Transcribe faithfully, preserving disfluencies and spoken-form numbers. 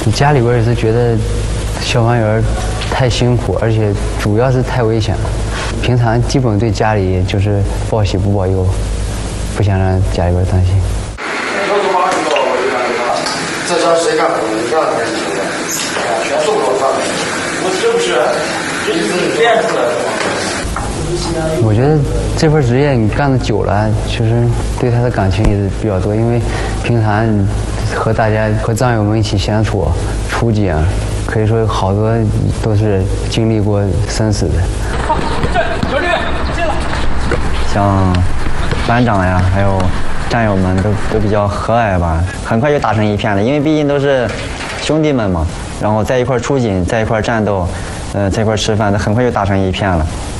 家里边也是觉得消防员太辛苦，而且主要是太危险了。平常基本对家里就是报喜不报忧，不想让家里边担心。 这家谁干的？你干的还是谁干的？全送我干的。我这不是，这是练出来的吗？ 我觉得这份职业你干的久了，其实对他的感情也是比较多，因为平常和大家和战友们一起相处、出警，可以说好多都是经历过生死的。 好，这有这个进了。 像班长呀，还有战友们都都比较和蔼吧，很快就打成一片了，因为毕竟都是兄弟们嘛，然后在一块出警，在一块战斗，呃，在一块吃饭，很快就打成一片了。